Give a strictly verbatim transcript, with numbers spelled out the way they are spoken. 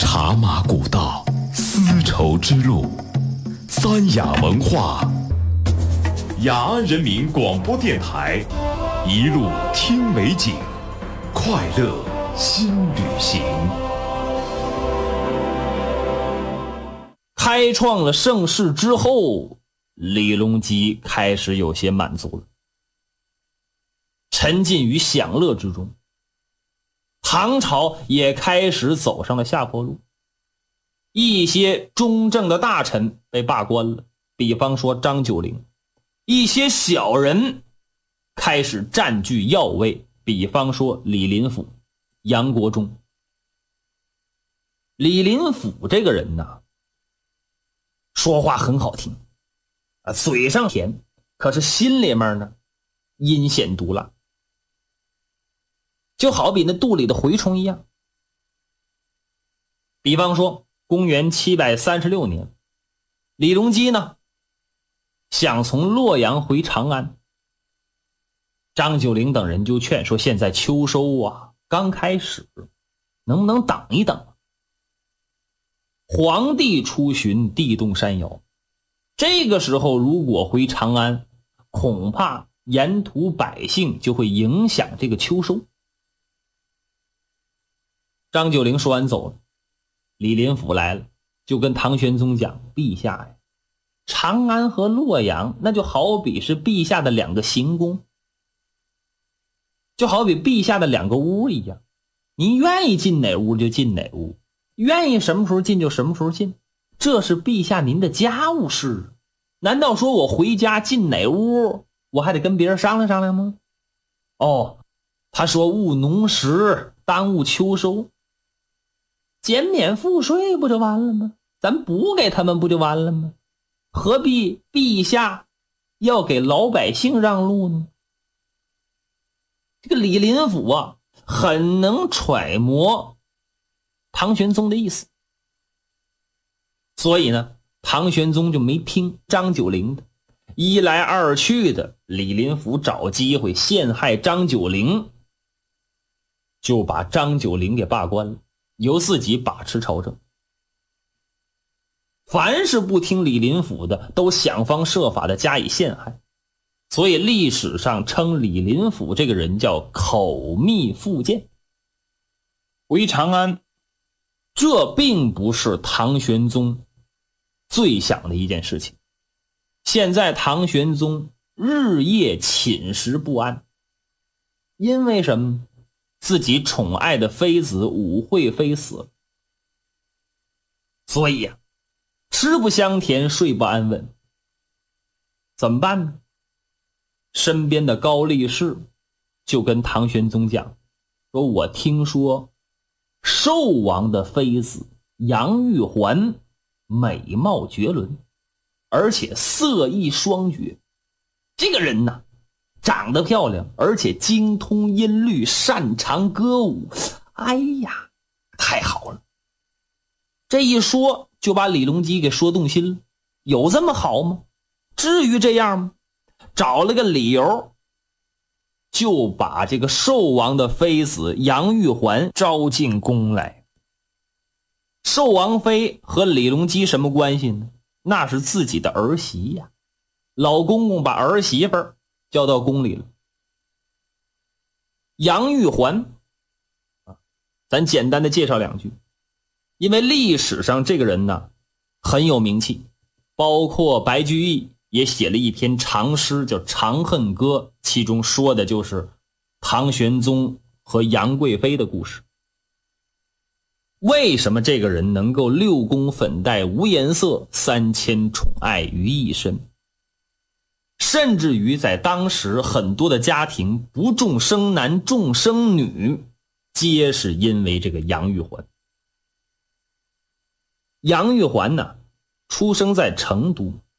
茶马古道，丝绸之路，三雅文化，雅安人民广播电台，一路听美景，快乐新旅行。 开创了盛世之后，李隆基开始有些满足了，沉浸于享乐之中。唐朝也开始走上了下坡路，一些中正的大臣被罢官了，比方说张九龄；一些小人开始占据要位，比方说李林甫、杨国忠。李林甫这个人呢，说话很好听啊，嘴上甜，可是心里面呢阴险毒辣，就好比那肚里的蛔虫一样。比方说公元七百三十六年，李隆基呢想从洛阳回长安，张九龄等人就劝说，现在秋收啊刚开始，能不能等一等？皇帝出巡地动山摇，这个时候如果回长安，恐怕沿途百姓就会影响这个秋收。张九龄说完走了，李林甫来了，就跟唐玄宗讲，陛下呀，长安和洛阳那就好比是陛下的两个行宫，就好比陛下的两个屋一样，您愿意进哪屋就进哪屋，愿意什么时候进就什么时候进，这是陛下您的家务事。难道说我回家进哪屋我还得跟别人商量商量吗？哦，他说务农时耽误秋收，减免赋税不就完了吗？咱补给他们不就完了吗？何必陛下要给老百姓让路呢？这个李林甫啊，很能揣摩唐玄宗的意思，所以呢，唐玄宗就没听张九龄的，一来二去的，李林甫找机会陷害张九龄，就把张九龄给罢官了，由自己把持朝政。凡是不听李林甫的，都想方设法的加以陷害，所以历史上称李林甫这个人叫口蜜腹剑。回长安，这并不是唐玄宗最想的一件事情。现在唐玄宗日夜寝食不安，因为什么？自己宠爱的妃子武惠妃死了，所以呀、啊，吃不香甜，睡不安稳。怎么办呢？身边的高力士就跟唐玄宗讲，说我听说寿王的妃子杨玉环美貌绝伦，而且色艺双绝，这个人呢长得漂亮，而且精通音律，擅长歌舞，哎呀太好了。这一说就把李隆基给说动心了，有这么好吗？至于这样吗？找了个理由，就把这个寿王的妃子杨玉环招进宫来。寿王妃和李隆基什么关系呢？那是自己的儿媳呀，老公公把儿媳妇儿叫到宫里了。杨玉环咱简单的介绍两句，因为历史上这个人呢很有名气，包括白居易也写了一篇长诗叫《长恨歌》，其中说的就是唐玄宗和杨贵妃的故事。为什么这个人能够六宫粉黛无颜色，三千宠爱于一身？甚至于在当时很多的家庭不重生男重生女，皆是因为这个杨玉环。杨玉环呢出生在成都，